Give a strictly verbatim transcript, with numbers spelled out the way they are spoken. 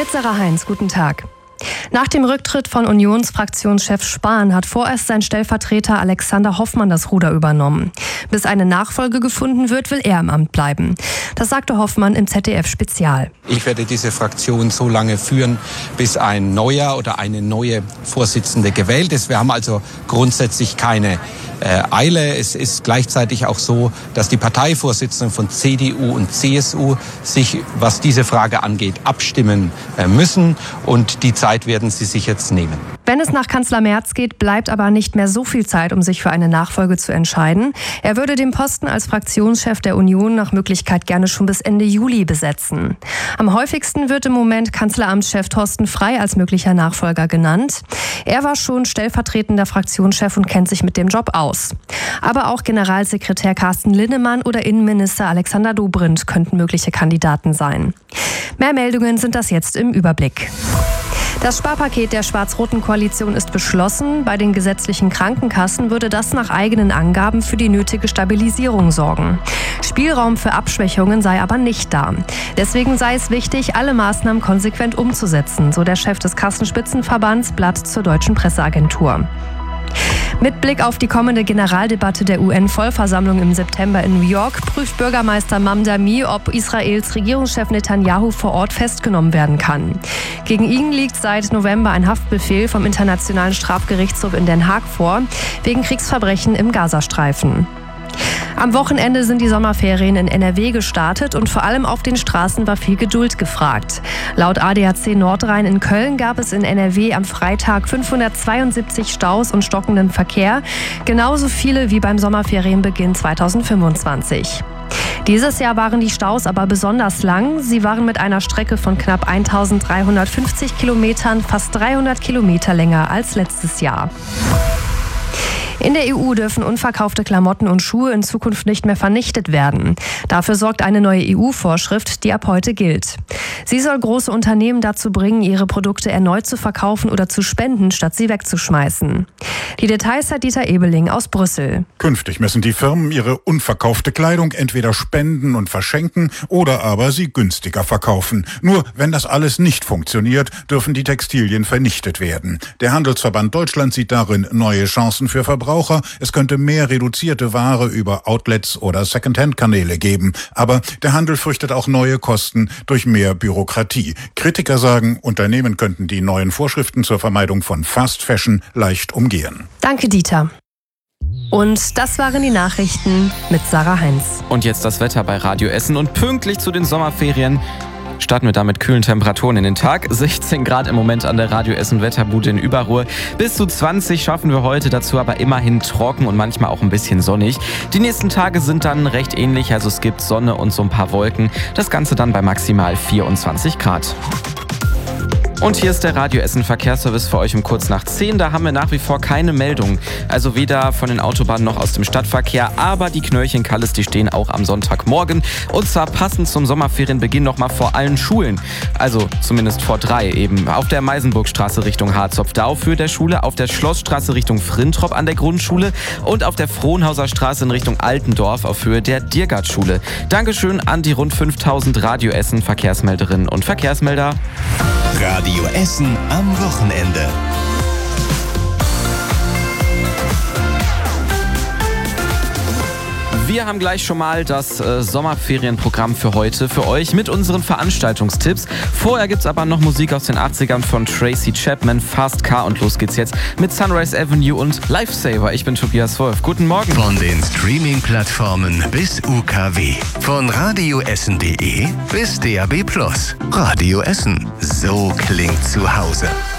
Mit Sarah Heinz, guten Tag. Nach dem Rücktritt von Unionsfraktionschef Spahn hat vorerst sein Stellvertreter Alexander Hoffmann das Ruder übernommen. Bis eine Nachfolge gefunden wird, will er im Amt bleiben. Das sagte Hoffmann im Z D F-Spezial. Ich werde diese Fraktion so lange führen, bis ein neuer oder eine neue Vorsitzende gewählt ist. Wir haben also grundsätzlich keine äh, Eile. Es ist gleichzeitig auch so, dass die Parteivorsitzenden von C D U und C S U sich, was diese Frage angeht, abstimmen äh, müssen. Und die Zeit werden sie sich jetzt nehmen. Wenn es nach Kanzler Merz geht, bleibt aber nicht mehr so viel Zeit, um sich für eine Nachfolge zu entscheiden. Er würde den Posten als Fraktionschef der Union nach Möglichkeit gerne schon bis Ende Juli besetzen. Am häufigsten wird im Moment Kanzleramtschef Thorsten Frey als möglicher Nachfolger genannt. Er war schon stellvertretender Fraktionschef und kennt sich mit dem Job aus. Aber auch Generalsekretär Carsten Linnemann oder Innenminister Alexander Dobrindt könnten mögliche Kandidaten sein. Mehr Meldungen sind das jetzt im Überblick. Das Sparpaket der schwarz-roten Koalition ist beschlossen. Bei den gesetzlichen Krankenkassen würde das nach eigenen Angaben für die nötige Stabilisierung sorgen. Spielraum für Abschwächungen sei aber nicht da. Deswegen sei es wichtig, alle Maßnahmen konsequent umzusetzen, so der Chef des Kassenspitzenverbands Blatt zur Deutschen Presseagentur. Mit Blick auf die kommende Generaldebatte der U N-Vollversammlung im September in New York prüft Bürgermeister Mamdani, ob Israels Regierungschef Netanyahu vor Ort festgenommen werden kann. Gegen ihn liegt seit November ein Haftbefehl vom Internationalen Strafgerichtshof in Den Haag vor, wegen Kriegsverbrechen im Gazastreifen. Am Wochenende sind die Sommerferien in N R W gestartet und vor allem auf den Straßen war viel Geduld gefragt. Laut A D A C Nordrhein in Köln gab es in N R W am Freitag fünfhundertzweiundsiebzig Staus und stockenden Verkehr, genauso viele wie beim Sommerferienbeginn zweitausendfünfundzwanzig. Dieses Jahr waren die Staus aber besonders lang. Sie waren mit einer Strecke von knapp eintausenddreihundertfünfzig Kilometern fast dreihundert Kilometer länger als letztes Jahr. In der E U dürfen unverkaufte Klamotten und Schuhe in Zukunft nicht mehr vernichtet werden. Dafür sorgt eine neue E U-Vorschrift, die ab heute gilt. Sie soll große Unternehmen dazu bringen, ihre Produkte erneut zu verkaufen oder zu spenden, statt sie wegzuschmeißen. Die Details hat Dieter Ebeling aus Brüssel. Künftig müssen die Firmen ihre unverkaufte Kleidung entweder spenden und verschenken oder aber sie günstiger verkaufen. Nur wenn das alles nicht funktioniert, dürfen die Textilien vernichtet werden. Der Handelsverband Deutschland sieht darin neue Chancen für Verbraucher. Es könnte mehr reduzierte Ware über Outlets oder Secondhand-Kanäle geben. Aber der Handel fürchtet auch neue Kosten durch mehr Bürokratie. Kritiker sagen, Unternehmen könnten die neuen Vorschriften zur Vermeidung von Fast Fashion leicht umgehen. Danke, Dieter. Und das waren die Nachrichten mit Sarah Heinz. Und jetzt das Wetter bei Radio Essen und pünktlich zu den Sommerferien starten wir damit kühlen Temperaturen in den Tag. sechzehn Grad im Moment an der Radio Essen Wetterbude in Überruhr. Bis zu zwanzig schaffen wir heute, dazu aber immerhin trocken und manchmal auch ein bisschen sonnig. Die nächsten Tage sind dann recht ähnlich, also es gibt Sonne und so ein paar Wolken. Das Ganze dann bei maximal vierundzwanzig Grad. Und hier ist der Radio Essen Verkehrsservice für euch um kurz nach zehn. Da haben wir nach wie vor keine Meldungen. Also weder von den Autobahnen noch aus dem Stadtverkehr. Aber die Knöllchen Kalles, die stehen auch am Sonntagmorgen. Und zwar passend zum Sommerferienbeginn nochmal vor allen Schulen. Also zumindest vor drei eben. Auf der Meisenburgstraße Richtung Harzopf-Dau für der Schule. Auf der Schlossstraße Richtung Frintrop an der Grundschule. Und auf der Frohnhauser Straße in Richtung Altendorf auf Höhe der Diergartschule. Dankeschön an die rund fünftausend Radio Essen Verkehrsmelderinnen und Verkehrsmelder. Radio Essen am Wochenende. Wir haben gleich schon mal das äh, Sommerferienprogramm für heute für euch mit unseren Veranstaltungstipps. Vorher gibt's aber noch Musik aus den achtzigern von Tracy Chapman, Fast Car und los geht's jetzt mit Sunrise Avenue und Lifesaver. Ich bin Tobias Wolf. Guten Morgen. Von den Streaming-Plattformen bis U K W. Von radioessen punkt de bis D A B plus. Radio Essen. So klingt zu Hause.